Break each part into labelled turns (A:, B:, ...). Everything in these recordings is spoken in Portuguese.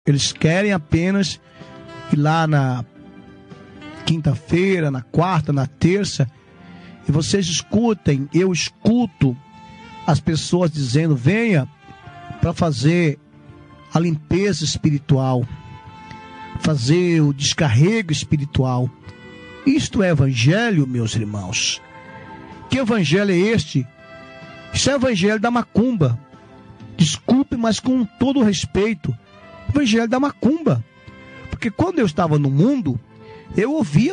A: Eles querem apenas ir lá na quinta-feira, na quarta, na terça, e vocês escutem, eu escuto as pessoas dizendo: venha para fazer a limpeza espiritual, fazer o descarrego espiritual. Isto é evangelho, meus irmãos. Que evangelho é este? Isso é evangelho da macumba. Desculpe, mas com todo respeito, evangelho da macumba. Porque quando eu estava no mundo, eu ouvia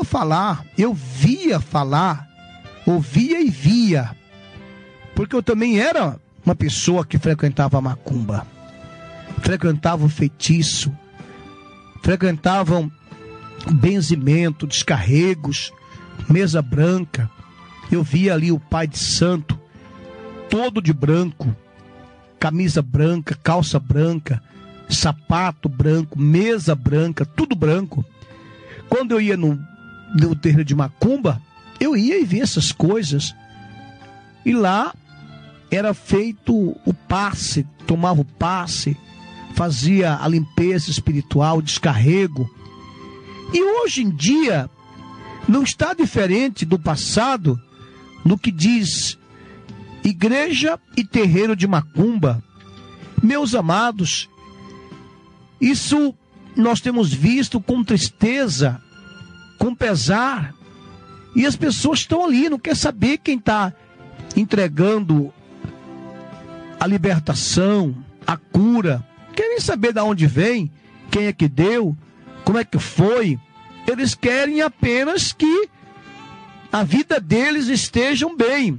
A: e via. Porque eu também era uma pessoa que frequentava a macumba, frequentava o feitiço, frequentavam benzimento, descarregos, mesa branca. Eu via ali o pai de santo, todo de branco, camisa branca, calça branca, sapato branco, mesa branca, tudo branco. Quando eu ia no terreiro de macumba, eu ia e via essas coisas. E lá era feito o passe, tomava o passe, fazia a limpeza espiritual, o descarrego. E hoje em dia não está diferente do passado no que diz igreja e terreiro de macumba. Meus amados, isso nós temos visto com tristeza, com pesar, e as pessoas estão ali, não quer saber quem está entregando a libertação, a cura, querem saber de onde vem, quem é que deu, como é que foi. Eles querem apenas que a vida deles esteja bem.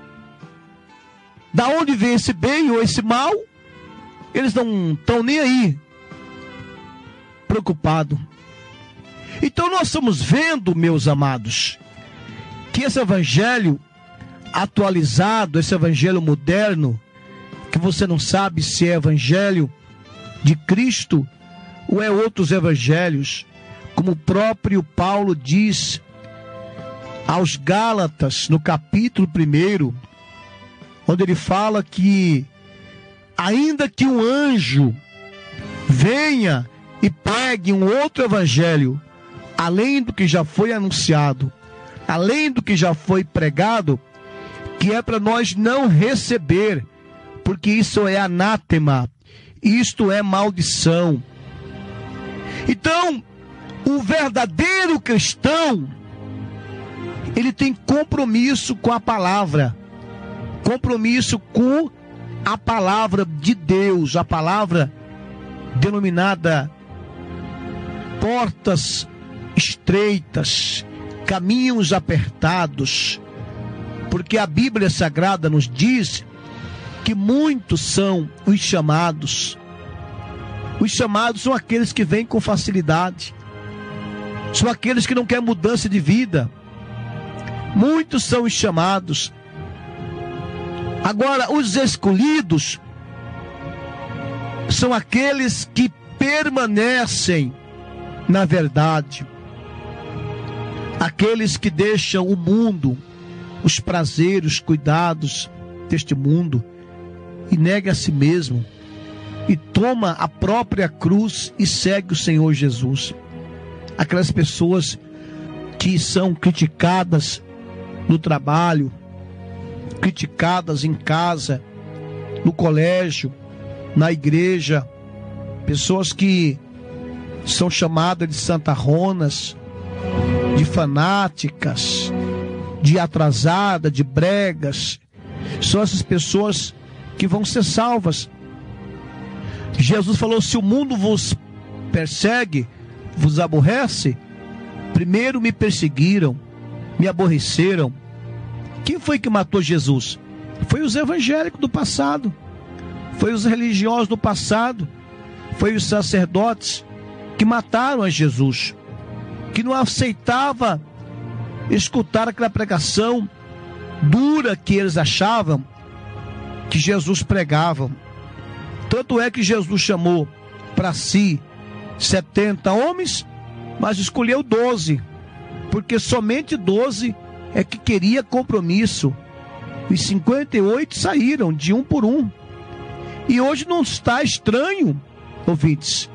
A: Da onde vem esse bem ou esse mal, eles não estão nem aí, preocupados. Então nós estamos vendo, meus amados, que esse evangelho atualizado, esse evangelho moderno, que você não sabe se é evangelho de Cristo ou é outros evangelhos, como o próprio Paulo diz aos Gálatas, no capítulo 1, onde ele fala que ainda que um anjo venha e pregue um outro evangelho, além do que já foi anunciado, além do que já foi pregado, que é para nós não receber, porque isso é anátema, isto é maldição. Então, o verdadeiro cristão, ele tem compromisso com a palavra, compromisso com a palavra de Deus, a palavra denominada portas estreitas, caminhos apertados, porque a Bíblia Sagrada nos diz que muitos são os chamados. Os chamados são aqueles que vêm com facilidade, são aqueles que não querem mudança de vida. Muitos são os chamados. Agora, os escolhidos são aqueles que permanecem na verdade, aqueles que deixam o mundo, os prazeres, os cuidados deste mundo, e nega a si mesmo, e toma a própria cruz e segue o Senhor Jesus. Aquelas pessoas que são criticadas no trabalho, criticadas em casa, no colégio, na igreja, pessoas que são chamadas de santarronas, de fanáticas, de atrasadas, de bregas. São essas pessoas que vão ser salvas. Jesus falou: se o mundo vos persegue, vos aborrece, primeiro me perseguiram, me aborreceram. Quem foi que matou Jesus? Foi os evangélicos do passado, foi os religiosos do passado, foi os sacerdotes que mataram a Jesus, que não aceitava escutar aquela pregação dura que eles achavam que Jesus pregava. Tanto é que Jesus chamou para si 70 homens, mas escolheu 12, porque somente 12 é que queria compromisso. Os 58 saíram de um por um. E hoje não está estranho, ouvintes,